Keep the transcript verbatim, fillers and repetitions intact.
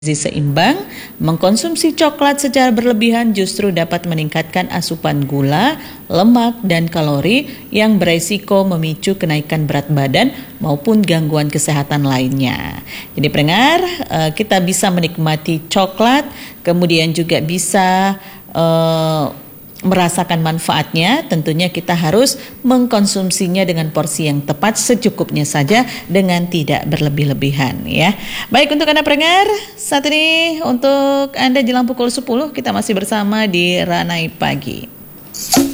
Gizi seimbang, mengkonsumsi coklat secara berlebihan justru dapat meningkatkan asupan gula, lemak, dan kalori yang beresiko memicu kenaikan berat badan maupun gangguan kesehatan lainnya. Jadi pendengar, kita bisa menikmati coklat, kemudian juga bisa uh, merasakan manfaatnya. Tentunya kita harus mengkonsumsinya dengan porsi yang tepat, secukupnya saja dengan tidak berlebih-lebihan ya. Baik, untuk Anda pendengar, saat ini untuk Anda jelang pukul sepuluh kita masih bersama di Ranai Pagi.